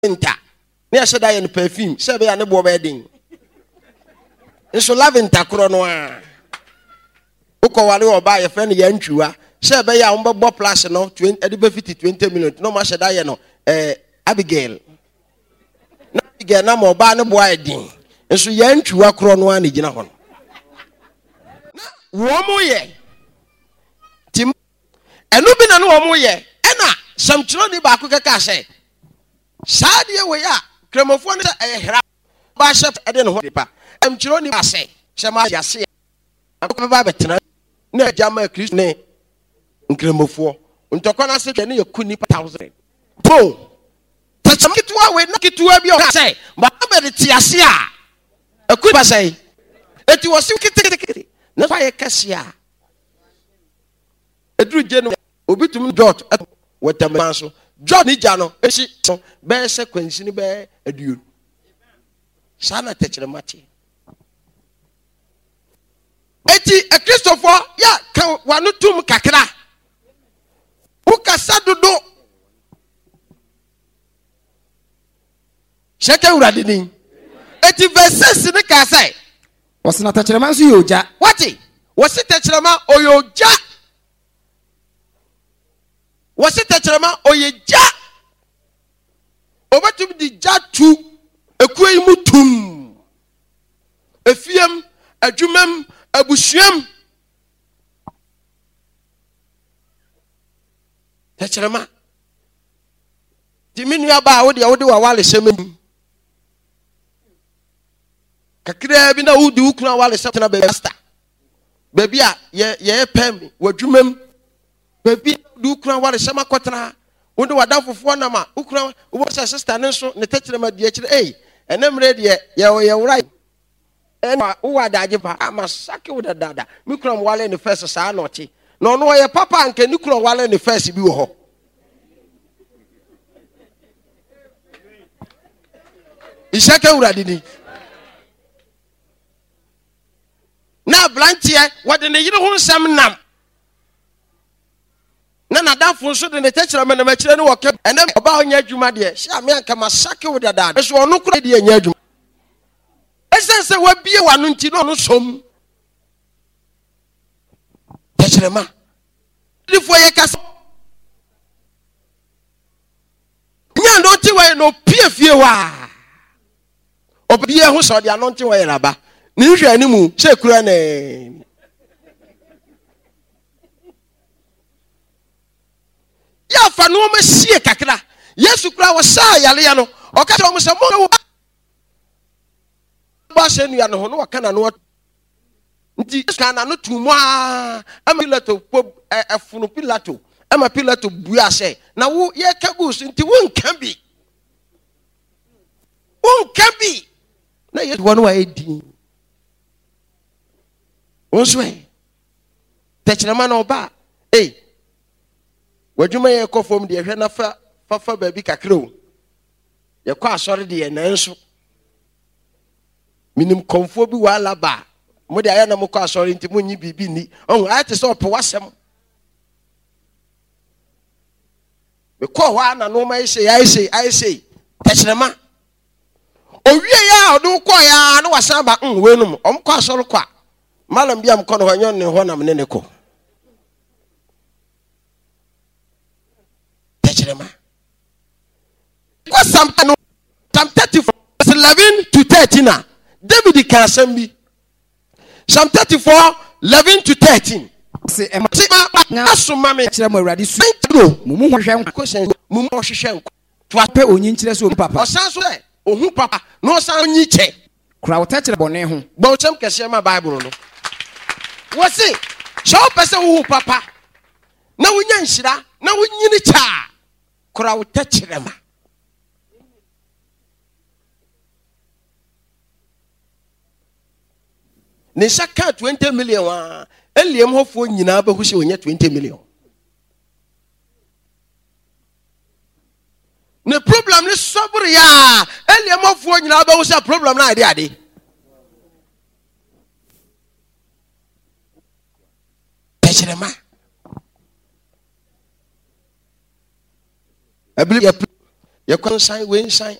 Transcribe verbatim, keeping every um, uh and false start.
laventa ne ya sheda ye perfume se be ya ne bo be den nso laventa kro no a uko wale oba ye friend ye ntwiwa se be ya umbe bo plus no twenty e be fifty twenty million no ma sheda ye no eh Abigail na Abigail na mo ba ne bo a den nso ye ntwiwa kro no a ne gina ho na wo mo ye tim enu bi na no wo mo ye ena samtro ni ba ko keka se saade we ya kremofo ne e hera ba chef e de ne ho pa amtro ni ba se se ma ya se akọ ba betena na jama Kristo ne nkremofo ntoko na se ne yakuni thousand po tacham kitwa we na kitwa bi o se ba be ti ase a akuni ba se eti wo si kitikiti na fa ye kase a edru je no obitum dot wetama so John ni jano eshi so be se kwansi ni be aduo sana techere mate eti a Christopher ya kan wanu tum kakra ukasa dodo sheke urade ni eti verses ni ka sai wasina techere man so yoja wati wasi techere ma oyoja wasi techerema oyeja obatum di jatu ekuyi mutum efiem adwumam abusuam techerema diminu aba wo de wo de wa wale semem kakira bi na wo di ukuna wale semna be master baby a ye ye pem wadwumam baby du kura wale shama kwatena wonde wadafofo na ma ukura wo se sister ne so ne techerema die kire eh enemre de ye ye wura en wo wada ajepa ama sake wo dada mi kura wale ne first saa no chi no no ye papa anke ni kura wale ne first bi wo ho ishake urade ni na blantie wode ne yire ho nsam nam na na dafo so de ne techerema na makire ne woke ene oba onya adwuma de sha me anka masake wo dada so ono kura de anya adwuma esense wa bie wano nti no no som techerema difo ye kasa nya ndo ti wa no pie fie wa obie ho so de anonti wa yeraba ni hwe animu se kura ne ya fa no ma sie kakra Yesu kura wo sa yale ya no o ka to mo se mo ba se nu ya no no ka na no nti ka na no tumu a ama Pilato po afunu Pilato ama Pilato bua se na wo ye ka gus nti wo nka bi wo nka bi na Yesu wo no wa edi wo so e techerema na oba eh wadwuma ye kofom de hwe na fa fa baabi kakra o ye kwa asore de ye nanso minim konfo bi wala ba mo de aya na mo kwa asore nti mo nyi bibi ni on ate so pe wasem be ko wa na no ma ise ya ise ise techerema owie ya odu ko ya na wasan ba mm wenum om kwa asore kwa malam biam ko no hanyo ne ho na me ne ko techerema kwa Psalm thirty-four eleven to thirteen na David kan sambi Psalm thirty-four eleven to thirteen se e ma asoma me techerema urade su mumu hwehwe nko mumu hwehwe nko to ape onyi nkire so papa osan so e ohun papa no osan onyi che kura wo techere bone ho bo chem kese ma Bible no wo se so pese wo papa na wonya nhira na wonyini cha kura wo techerema ne shaka twenty million wa eliem hofo nyina ba hu se onya twenty million ne problem ne sobre ya eliem hofo nyina ba hu se problem na ade ade techerema abili yɛkɔ nsan wei nsan